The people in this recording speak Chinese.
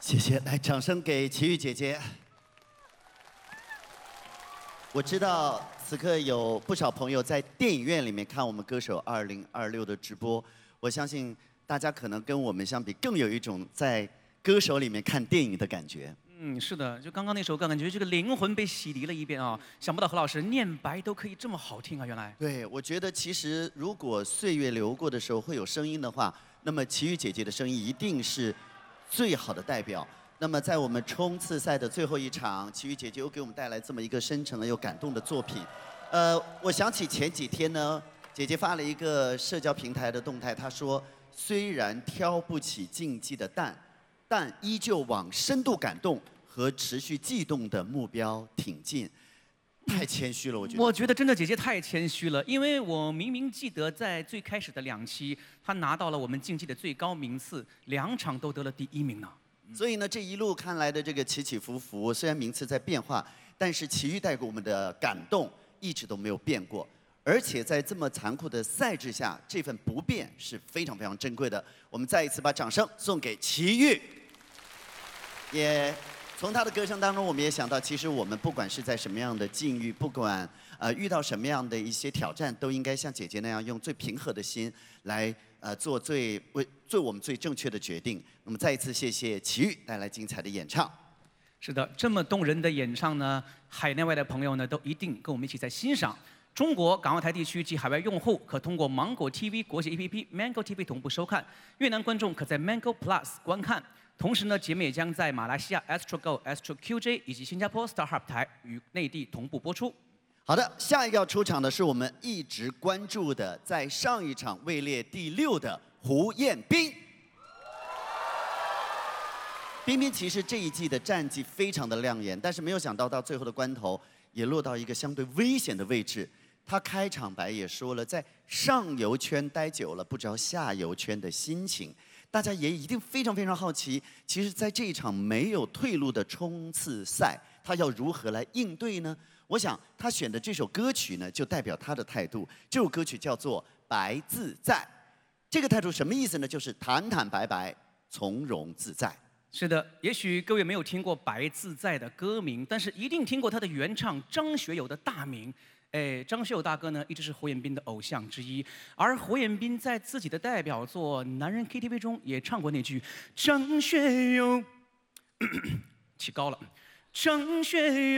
谢谢，来，掌声给齐豫姐姐。我知道此刻有不少朋友在电影院里面看我们歌手2026的直播，我相信大家可能跟我们相比，更有一种在歌手里面看电影的感觉。 嗯，是的，就刚刚那首歌，感觉这个灵魂被洗涤了一遍啊！想不到何老师念白都可以这么好听啊，原来。 对，我觉得其实如果岁月流过的时候会有声音的话，那么齐豫姐姐的声音一定是最好的代表。那么在我们冲刺赛的最后一场，齐豫姐姐又给我们带来这么一个深沉而又感动的作品。我想起前几天呢，姐姐发了一个社交平台的动态，她说：“虽然挑不起竞技的担，但依旧往深度感动和持续悸动的目标挺进。”太谦虚了，我觉得。 我觉得真的姐姐太谦虚了，因为我明明记得在最开始的2期，她拿到了我们竞技的最高名次，2场都得了第1名呢。 所以呢，这一路看来的这个起起伏伏，虽然名次在变化，但是齐豫带给我们的感动一直都没有变过。而且在这么残酷的赛制下，这份不变是非常非常珍贵的。我们再一次把掌声送给齐豫。也从她的歌声当中，我们也想到，其实我们不管是在什么样的境遇，不管遇到什么样的一些挑战，都应该像姐姐那样，用最平和的心来做我们最正确的决定。那么再一次谢谢齐豫带来精彩的演唱。 是的，这么动人的演唱呢，海内外的朋友呢都一定跟我们一起在欣赏。中国、港澳台地区及海外用户可通过芒果 TV 国际 APP、Mango TV 同步收看，越南观众可在 Mango Plus 观看。同时呢，节目也将在马来西亚 Astro Go、Astro QJ 以及新加坡 StarHub 台与内地同步播出。 好的，下一个要出场的是我们一直关注的，在上一场位列第6的胡彦斌。彬彬其实这一季的战绩非常的亮眼，但是没有想到到最后的关头，也落到一个相对危险的位置。他开场白也说了，在上游圈待久了，不知道下游圈的心情。大家也一定非常非常好奇，其实在这一场没有退路的冲刺赛，他要如何来应对呢？我想他选的这首歌曲呢，就代表他的态度。这首歌曲叫做《白自在》，这个态度什么意思呢？就是坦坦白白，从容自在。 是的，也许各位没有听过《白自在》的歌名，但是一定听过他的原唱张学友的大名。张学友大哥呢，一直是胡彦斌的偶像之一。而胡彦斌在自己的代表作《男人 KTV》中也唱过那句“张学友”，起高了，张学友。